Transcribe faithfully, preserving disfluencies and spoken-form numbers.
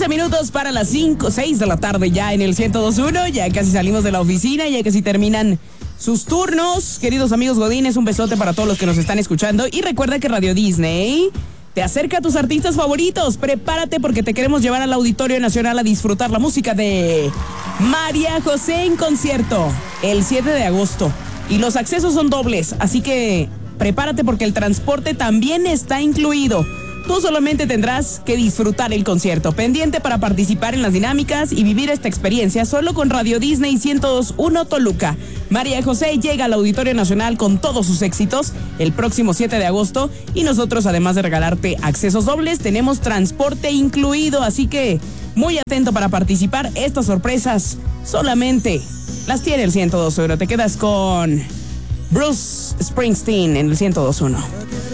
treinta minutos para las cinco, seis de la tarde ya en el ciento dos punto uno. Ya casi salimos de la oficina, ya casi terminan sus turnos. Queridos amigos godines, un besote para todos los que nos están escuchando. Y recuerda que Radio Disney te acerca a tus artistas favoritos. Prepárate porque te queremos llevar al Auditorio Nacional a disfrutar la música de María José en concierto el siete de agosto. Y los accesos son dobles, así que prepárate porque el transporte también está incluido. Tú solamente tendrás que disfrutar el concierto. Pendiente para participar en las dinámicas y vivir esta experiencia solo con Radio Disney ciento dos punto uno Toluca. María José llega al Auditorio Nacional con todos sus éxitos el próximo siete de agosto y nosotros, además de regalarte accesos dobles, tenemos transporte incluido. Así que muy atento para participar. Estas sorpresas solamente las tiene el ciento dos punto uno. Te quedas con Bruce Springsteen en el ciento dos punto uno.